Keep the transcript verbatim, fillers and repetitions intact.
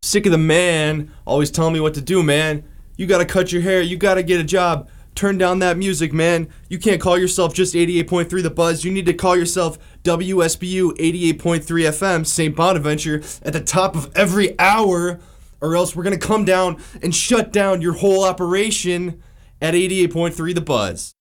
Sick of the man always telling me what to do, man. You gotta cut your hair. You gotta get a job. Turn down that music, man. You can't call yourself just eighty-eight point three The Buzz. You need to call yourself W S B U eighty-eight point three F M, Saint Bonaventure, at the top of every hour, or else we're gonna come down and shut down your whole operation at eighty-eight point three The Buzz.